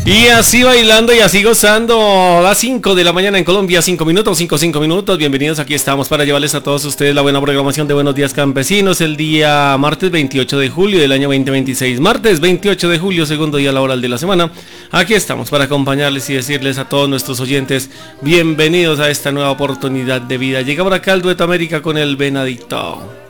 Y así bailando y así gozando a las 5 de la mañana en Colombia, 5 minutos, 5 minutos. Bienvenidos, aquí estamos para llevarles a todos ustedes la buena programación de Buenos Días Campesinos. El día martes 28 de julio del año 2026. Martes 28 de julio, segundo día laboral de la semana. Aquí estamos para acompañarles y decirles a todos nuestros oyentes bienvenidos a esta nueva oportunidad de vida. Llega por acá el Dueto América con el Venadito.